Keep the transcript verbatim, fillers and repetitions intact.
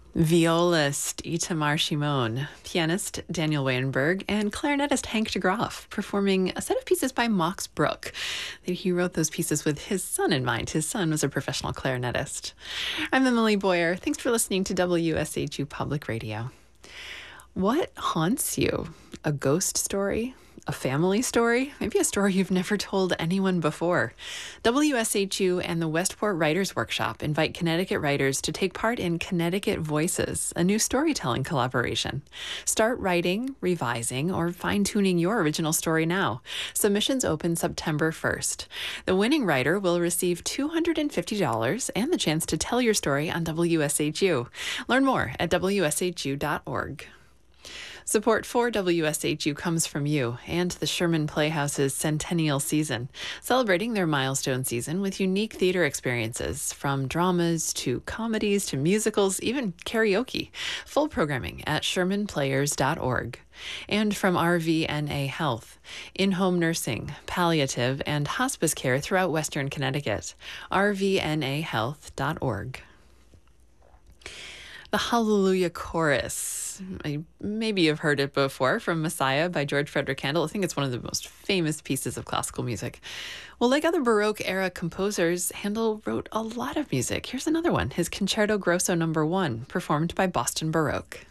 Violist Itamar Shimon, pianist Daniel Weyenberg, and clarinetist Hank de Groff performing a set of pieces by Max Bruch. He wrote those pieces with his son in mind. His son was a professional clarinetist. I'm Emily Boyer. Thanks for listening to W S H U Public Radio. What haunts you? A ghost story? A family story? Maybe a story you've never told anyone before. W S H U and the Westport Writers Workshop invite Connecticut writers to take part in Connecticut Voices, a new storytelling collaboration. Start writing, revising, or fine-tuning your original story now. Submissions open September first. The winning writer will receive two hundred fifty dollars and the chance to tell your story on W S H U. Learn more at W S H U dot org. Support for W S H U comes from you and the Sherman Playhouse's Centennial Season, celebrating their milestone season with unique theater experiences, from dramas to comedies to musicals, even karaoke. Full programming at Sherman Players dot org. And from R V N A Health, in-home nursing, palliative, and hospice care throughout Western Connecticut. R V N A Health dot org. The Hallelujah Chorus. I, maybe you've heard it before, from Messiah by George Frederick Handel. I think it's one of the most famous pieces of classical music. Well, like other Baroque-era composers, Handel wrote a lot of music. Here's another one, his Concerto Grosso Number One, performed by Boston Baroque.